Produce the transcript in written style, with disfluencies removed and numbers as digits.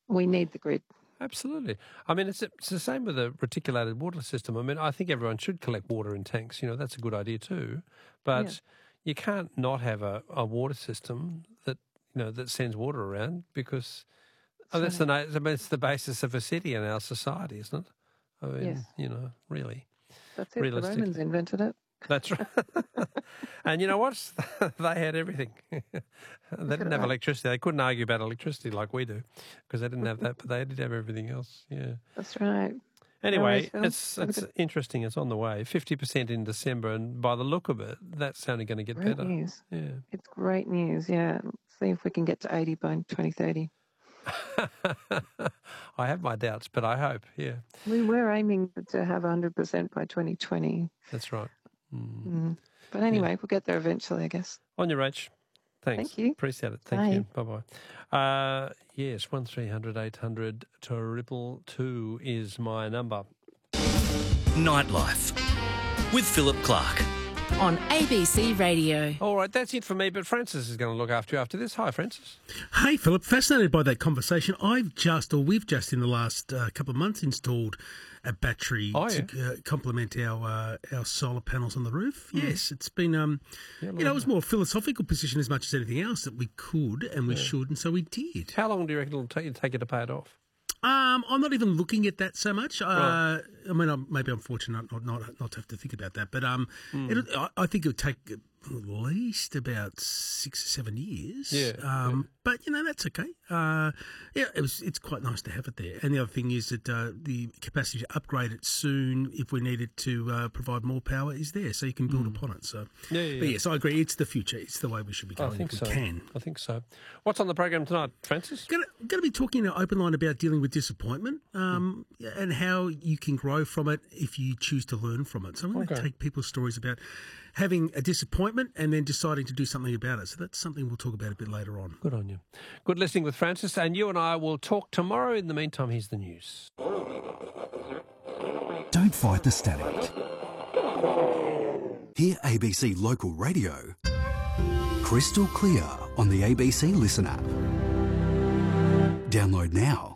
We need the grid. Absolutely. I mean, it's the same with a reticulated water system. I mean, I think everyone should collect water in tanks. You know, that's a good idea too. But you can't not have a water system that, you know, that sends water around because it's the basis of a city in our society, isn't it? I mean, you know, really. That's it. The Romans invented it. That's right. And you know what? They had everything. They didn't have electricity. They couldn't argue about electricity like we do because they didn't have that, but they did have everything else. Yeah. That's right. Anyway, it's interesting. It's on the way. 50% in December, and by the look of it, that's only going to get better. Great news. Yeah. It's great news, yeah. See if we can get to 80 by 2030. I have my doubts, but I hope, yeah. We're aiming to have 100% by 2020. That's right. But anyway, we'll get there eventually, I guess. On your Rach. Thanks. Thank you. Appreciate it. Thank you. Bye-bye. Yes, 1300 800 222 is my number. Nightlife with Philip Clark. On ABC Radio. All right, that's it for me, but Francis is going to look after you after this. Hi, Francis. Hey, Philip. Fascinated by that conversation. We've just in the last couple of months installed a battery to complement our solar panels on the roof. Yes, it's been, it was more a philosophical position as much as anything else that we could and we should, and so we did. How long do you reckon it'll take you to pay it off? I'm not even looking at that so much. Right. I mean, maybe I'm fortunate not to have to think about that, but I think it would take at least about 6 or 7 years. But you know, that's okay. It's quite nice to have it there. And the other thing is that the capacity to upgrade it soon, if we needed to provide more power, is there, so you can build upon it. So, but yes, I agree. It's the future. It's the way we should be going. I think if so. We can. I think so. What's on the program tonight, Francis? Going to be talking in an open line about dealing with disappointment and how you can grow from it if you choose to learn from it. So I'm going to take people's stories about having a disappointment and then deciding to do something about it. So that's something we'll talk about a bit later on. Good on you. Good listening with Francis, and you and I will talk tomorrow. In the meantime, here's the news. Don't fight the static. Hear ABC Local Radio crystal clear on the ABC Listen app. Download now.